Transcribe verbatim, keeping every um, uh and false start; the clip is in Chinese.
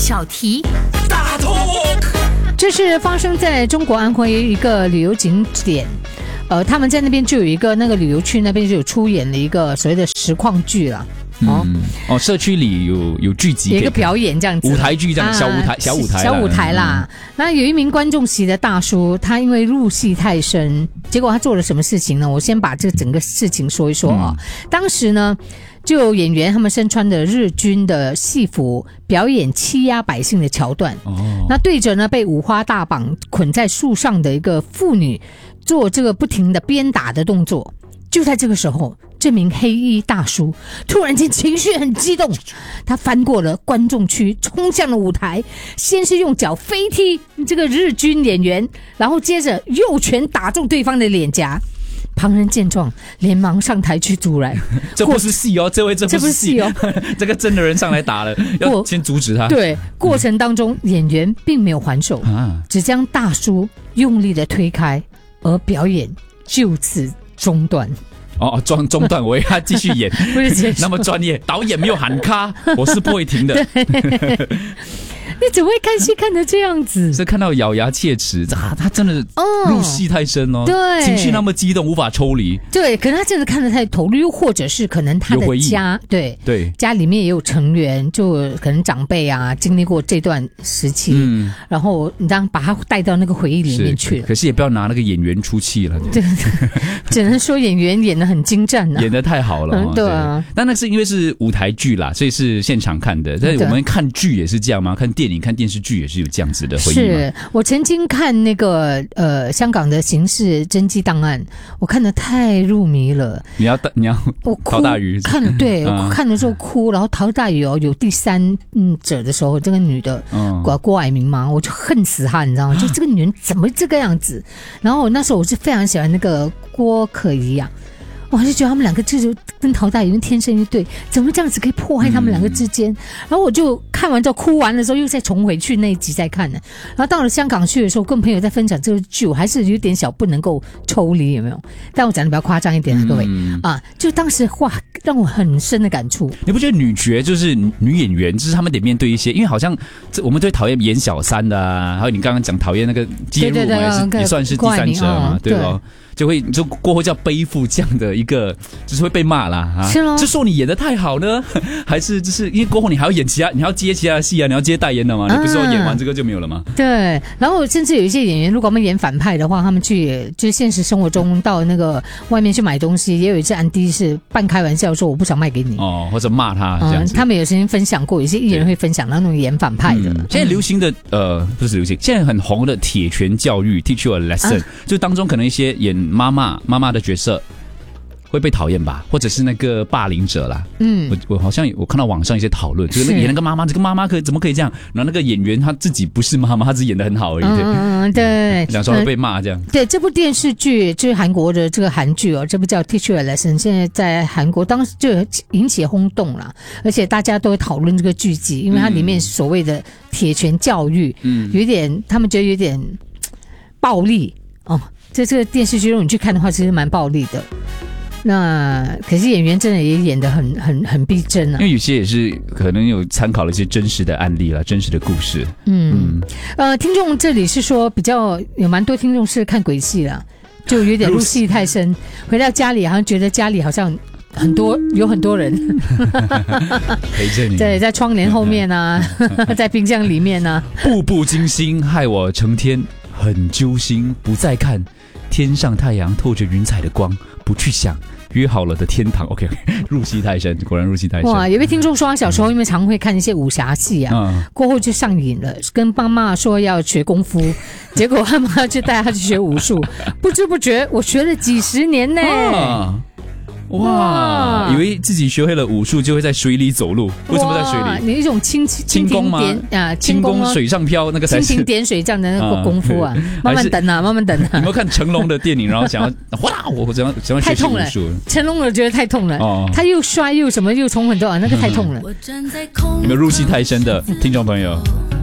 小题大 talk。 这是发生在中国安徽一个旅游景点，呃，他们在那边就有一个那个旅游区那边就有出演了一个所谓的实况剧了。哦、 嗯、哦，社区里有有剧集， 有一个表演这样子， 舞台剧这样、啊、小舞台小舞台小舞台啦、嗯。那有一名观众席的大叔，他因为入戏太深，结果他做了什么事情呢？我先把这整个事情说一说啊、嗯。当时呢，就有演员他们身穿的日军的戏服，表演欺压百姓的桥段。哦，那对着呢被五花大绑捆在树上的一个妇女做这个不停的鞭打的动作。就在这个时候，这名黑衣大叔突然间情绪很激动，他翻过了观众区，冲向了舞台，先是用脚飞踢这个日军演员，然后接着右拳打中对方的脸颊。旁人见状连忙上台去阻拦。 这不是戏哦，这位这不是戏哦，这个真的人上来打了，要先阻止他。 对，过程当中、嗯、演员并没有还手、啊、只将大叔用力的推开，而表演就此中断。 哦，中中断，我以为他继续演， 不是那么专业，导演没有喊卡，我是不会停的。 你怎么会看戏看得这样子？ 是看到咬牙切齿啊！他真的入戏太深哦， 对， 情绪那么激动，无法抽离。 对，可能他真的看得太投入，又或者是可能他的家，对对， 家里面也有成员，就可能长辈啊，经历过这段时期，嗯，然后你这样把他带到那个回忆里面去了。 可是也不要拿那个演员出气了， 对，只能说演员演得很精湛啊， 演得太好了、哦嗯。对啊， 但那是因为是舞台剧啦，所以是现场看的。但是我们看剧也是这样吗？看电影、看电视剧也是有这样子的回忆吗？ 是我曾经看那个呃香港的刑事侦缉档案，我看得太入迷了。 你要你要陶大宇看了，对、嗯、我看的时候哭，然后陶大宇哦有第三者的时候，这个女的、嗯、郭郭蔼明嘛，我就恨死她，你知道吗？就这个女人怎么这个样子？然后那时候我是非常喜欢那个郭可怡啊。我就觉得他们两个就是跟陶大宇天生一对，怎么这样子可以破坏他们两个之间、嗯、然后我就看完之后哭完的时候又再重回去那一集再看呢。然后到了香港去的时候跟朋友在分享这个剧，我还是有点小不能够抽离，有没有？但我讲的比较夸张一点啊，各位、嗯、啊，就当时哇让我很深的感触。 你不觉得女角就是女演员，就是他们得面对一些，因为好像我们最讨厌演小三的啊，还有你刚刚讲讨厌那个介入嘛，也是也算是第三者嘛， 哦、 对咯，就会就过后就要背负这样的一个，就是会被骂啦啊！ 是咯， 就说你演得太好呢，还是就是因为过后你还要演其他，你还要接其他的戏啊，你要接代言的嘛，你不是说演完这个就没有了吗？ 对，然后甚至有一些演员，如果他们演反派的话，他们去就是现实生活中到那个外面去买东西，也有一次安迪是半开玩笑说我不想卖给你哦，或者骂他这样子、嗯。 他们有曾经分享过，有些艺人会分享那种演反派的。嗯、 现在流行的呃不是流行，现在很红的铁拳教育 ，teach you a lesson，、啊、就当中可能一些演妈妈妈妈的角色会被讨厌吧，或者是那个霸凌者啦。嗯，我我好像我看到网上一些讨论，就是演那个妈妈，这个妈妈可以怎么可以这样？然后那个演员他自己不是妈妈，他只是演得很好而已。 嗯，对， 讲说会被骂这样、嗯。 对，这部电视剧就是韩国的这个韩剧哦，这部叫《Teach You a Lesson》，现在在韩国当时就引起轰动了，而且大家都会讨论这个剧集，因为它里面所谓的铁拳教育，嗯，有一点他们觉得有点暴力哦。在这个电视剧，如果你去看的话，其实蛮暴力的。那可是演员真的也演得很很很逼真啊， 因为有些也是可能有参考了一些真实的案例啦，真实的故事。 嗯，嗯呃，听众这里是说比较有蛮多听众是看鬼戏啦，就有点入戏太深，回到家里好像觉得家里好像很多有很多人陪着你， 对，在窗帘后面啊，在冰箱里面啊， 步步惊心，害我成天很揪心，不再看天上太阳透着云彩的光，不去想约好了的天堂。 OK OK， 入戏太深，果然入戏太深。 哇，有位听众说他小时候因为常会看一些武侠戏啊、嗯、过后就上瘾了，跟妈妈说要学功夫结果他妈就带他去学武术不知不觉我学了几十年呢、啊哇，以为自己学会了武术就会在水里走路，为什么在水里？ 你一种轻轻功吗？ 啊， 轻功水上漂那个才是蜻蜓点水这样的那个功夫啊，啊慢慢等啊，慢慢等啊。 有没有看成龙的电影，然后想要哗，我想要想要学习武术？ 成龙我觉得太痛了，哦、他又摔又什么又冲很多啊，那个太痛了。 有没有入戏太深的听众朋友？